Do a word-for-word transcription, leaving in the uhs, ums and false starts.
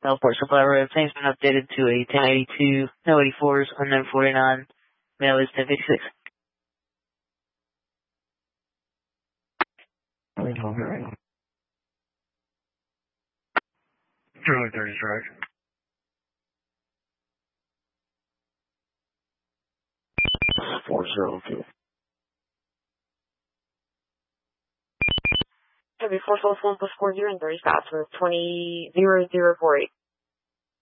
Teleport supply road. Things been updated to a ten eighty-two, no eighty-fours, unknown forty-nine. Mail is ten fifty-six. Leave over right now. Charlie thirty strike. four zero two. Heavy four Souls one plus four zero and thirty stops with twenty zero zero four eight.